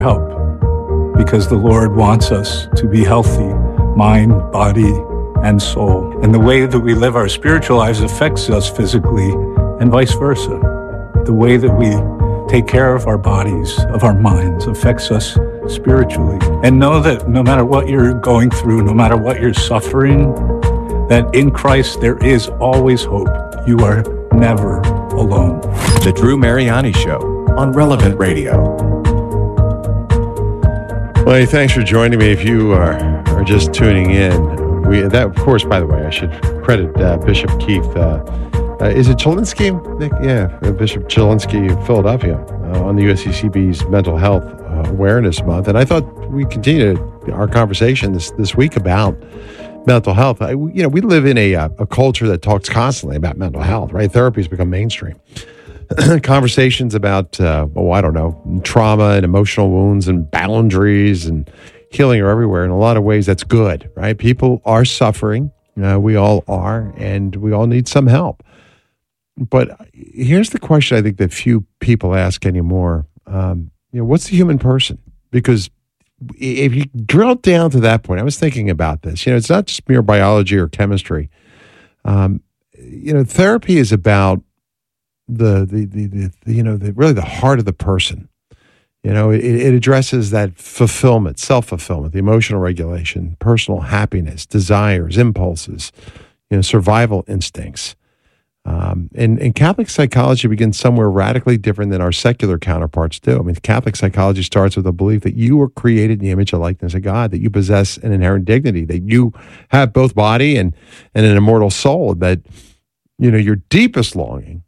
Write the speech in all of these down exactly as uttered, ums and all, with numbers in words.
help, because the Lord wants us to be healthy, mind, body, and soul. And the way that we live our spiritual lives affects us physically and vice versa. The way that we take care of our bodies, of our minds, affects us spiritually. And know that no matter what you're going through, no matter what you're suffering, that in Christ there is always hope. You are never alone. The Drew Mariani Show on Relevant Radio. Well, hey, thanks for joining me. If you are, are just tuning in, we that of course, by the way, I should credit uh, Bishop Keith. Uh, uh, is it Chilinsky? Nick? Yeah, uh, Bishop Chilinsky of Philadelphia uh, on the U S C C B's Mental Health uh, Awareness Month, and I thought we continued our conversation this this week about mental health. I, you know, we live in a a culture that talks constantly about mental health. Right, therapy has become mainstream. Conversations about, uh, oh, I don't know, trauma and emotional wounds and boundaries and healing are everywhere. In a lot of ways, that's good, right? People are suffering. Uh, we all are, and we all need some help. But here's the question I think that few people ask anymore. Um, you know, what's the human person? Because if you drill down to that point, I was thinking about this. You know, it's not just mere biology or chemistry. Um, you know, therapy is about The, the the the you know the really the heart of the person. You know, it, it addresses that fulfillment, self-fulfillment, the emotional regulation, personal happiness, desires, impulses, you know, survival instincts. Um, and, and Catholic psychology begins somewhere radically different than our secular counterparts do. I mean, Catholic psychology starts with a belief that you were created in the image and likeness of God, that you possess an inherent dignity, that you have both body and and an immortal soul, that, you know, your deepest longing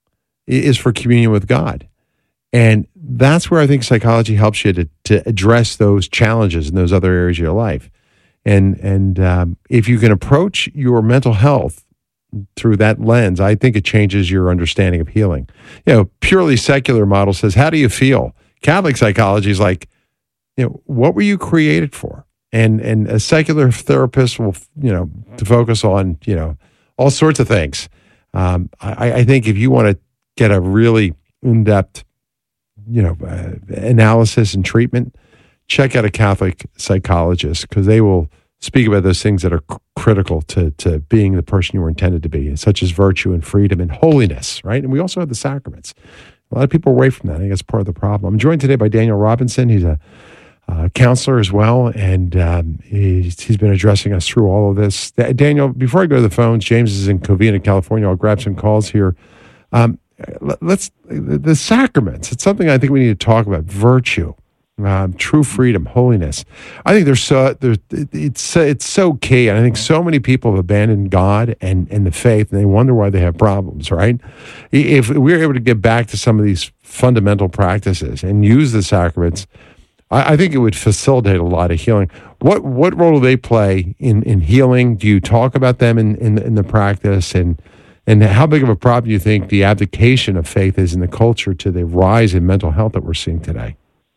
is for communion with God. And that's where I think psychology helps you to, to address those challenges in those other areas of your life. And and um, if you can approach your mental health through that lens, I think it changes your understanding of healing. You know, purely secular model says, how do you feel? Catholic psychology is like, you know, what were you created for? And and a secular therapist will, you know, to focus on, you know, all sorts of things. Um, I, I think if you want to get a really in-depth, you know, uh, analysis and treatment, check out a Catholic psychologist, because they will speak about those things that are c- critical to to being the person you were intended to be, such as virtue and freedom and holiness, right? And we also have the sacraments. A lot of people are away from that. I think that's part of the problem. I'm joined today by Daniel Robinson. He's a uh, counselor as well, and um, he's, he's been addressing us through all of this. Daniel, before I go to the phones, James is in Covina, California. I'll grab some calls here. Um, Let's the sacraments. It's something I think we need to talk about. Virtue, um, true freedom, holiness. I think there's so there's it's it's so key, and I think so many people have abandoned God and and the faith, and they wonder why they have problems. Right? If we're able to get back to some of these fundamental practices and use the sacraments, I, I think it would facilitate a lot of healing. What what role do they play in in healing? Do you talk about them in in, in the practice? And And how big of a problem do you think the abdication of faith is in the culture to the rise in mental health that we're seeing today?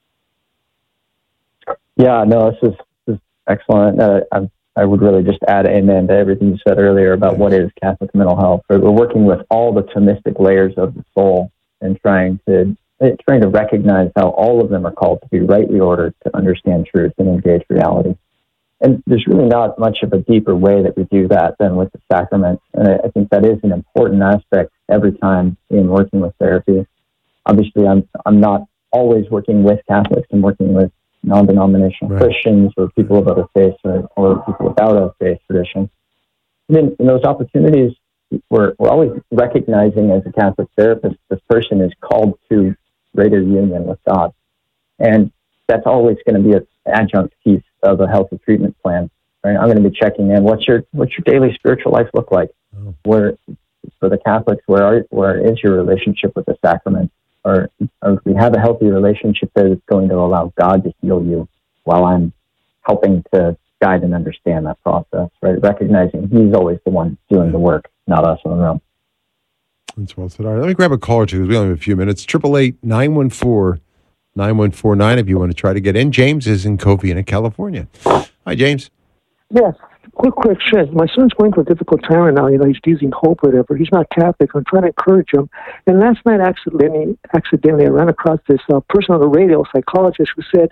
Yeah, no, this is, this is excellent. Uh, I, I would really just add amen to everything you said earlier about what is Catholic mental health. We're working with all the Thomistic layers of the soul and trying to trying to recognize how all of them are called to be rightly ordered, to understand truth and engage reality. And there's really not much of a deeper way that we do that than with the sacraments. And I, I think that is an important aspect every time in working with therapy. Obviously, I'm I'm not always working with Catholics. I'm working with non-denominational right. Christians or people of other faiths or, or people without a faith tradition. And in, in those opportunities, we're, we're always recognizing as a Catholic therapist, this person is called to greater union with God. And that's always going to be an adjunct piece of a healthy treatment plan. Right? I'm going to be checking in. What's your what's your daily spiritual life look like? Oh. Where for the Catholics, where are, where is your relationship with the sacrament? Or, or if we have a healthy relationship that is going to allow God to heal you while I'm helping to guide and understand that process, right? Recognizing He's always the one doing the work, not us on our own. That's well said. All right, let me grab a call or two because we only have a few minutes. Triple eight nine one four nine one four nine. If you want to try to get in, James is in Covina, California. Hi, James. Yes. Quick correction. My son's going through a difficult time right now. You know, he's using hope, whatever. He's not Catholic. I'm trying to encourage him. And last night, accidentally, accidentally, I ran across this uh, person on the radio, psychologist, who said